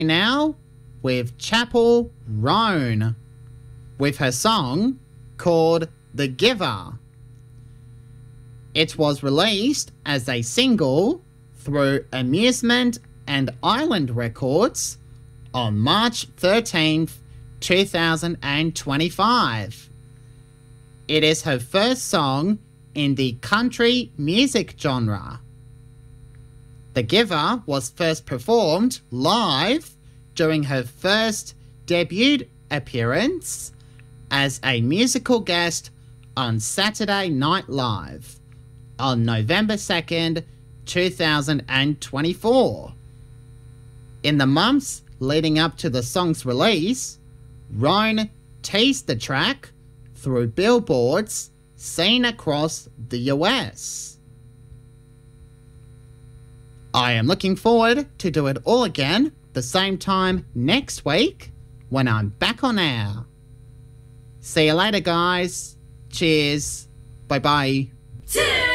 Now with Chapel Roan with her song called The Giver. It was released as a single through Amusement and Island Records on March 13th, 2025. It is her first song in the country music genre. The Giver was first performed live during her first debut appearance as a musical guest on Saturday Night Live on November 2nd, 2024. In the months leading up to the song's release, Roan teased the track through billboards seen across the US. I am looking forward to do it all again the same time next week when I'm back on air. See you later, guys. Cheers. Bye-bye.